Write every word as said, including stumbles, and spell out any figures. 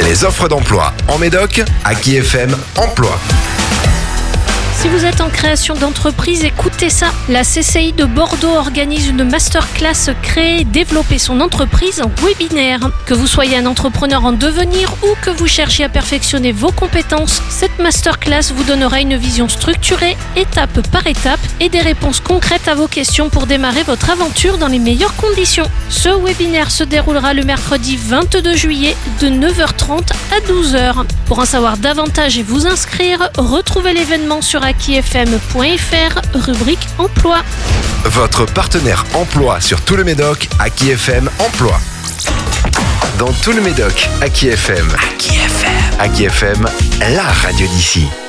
Les offres d'emploi en Médoc, Aki F M Emploi. Si vous êtes en création d'entreprise, écoutez ça. La C C I de Bordeaux organise une masterclass créer et développer son entreprise en webinaire. Que vous soyez un entrepreneur en devenir ou que vous cherchiez à perfectionner vos compétences, cette masterclass vous donnera une vision structurée, étape par étape, et des réponses concrètes à vos questions pour démarrer votre aventure dans les meilleures conditions. Ce webinaire se déroulera le mercredi vingt-deux juillet de neuf heures trente à douze heures. Pour en savoir davantage et vous inscrire, retrouvez l'événement sur aki f m point f r, rubrique emploi. Votre partenaire emploi sur tout le Médoc, Aki F M Emploi. Dans tout le Médoc, Aki F M. Aki F M. Aki F M, la radio d'ici.